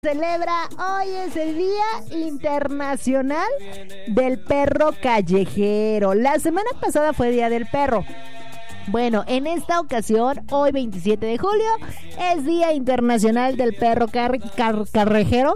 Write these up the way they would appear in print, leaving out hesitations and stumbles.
Celebra, hoy es el Día Internacional del Perro Callejero. La semana pasada fue Día del Perro. Bueno, en esta ocasión, hoy 27 de julio, es Día Internacional del Perro Callejero,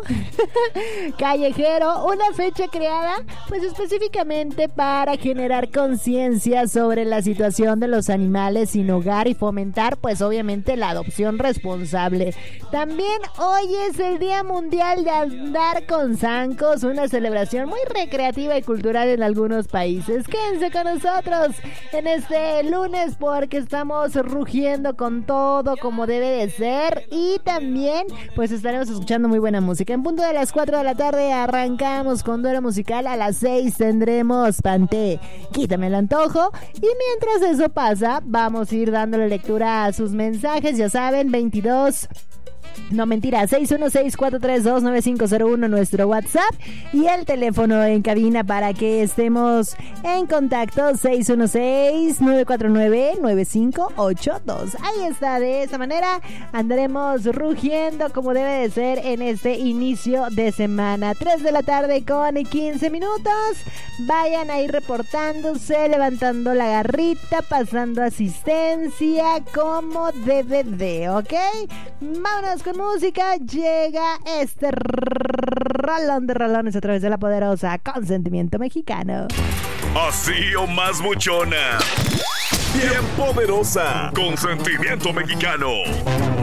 una fecha creada pues específicamente para generar conciencia sobre la situación de los animales sin hogar y fomentar pues obviamente la adopción responsable. También hoy es el Día Mundial de Andar con Zancos, una celebración muy recreativa y cultural en algunos países. Quédense con nosotros en este lunes porque estamos rugiendo con todo como debe de ser y también pues estaremos escuchando muy buena música. En punto de las 4 de la tarde arrancamos con duelo musical, a las 6 tendremos Panté, Quítame el Antojo, y mientras eso pasa vamos a ir dándole lectura a sus mensajes, ya saben, 616-432-9501 nuestro WhatsApp y el teléfono en cabina para que estemos en contacto, 616-949-9582. Ahí está, de esa manera andaremos rugiendo como debe de ser en este inicio de semana. 3 de la tarde con 15 minutos. Vayan a ir reportándose, levantando la garrita, pasando asistencia como debe de, ¿ok? Vámonos con música, llega este rolón de rolones a través de la poderosa Consentimiento Mexicano. Así o más buchona, bien poderosa, Consentimiento Mexicano.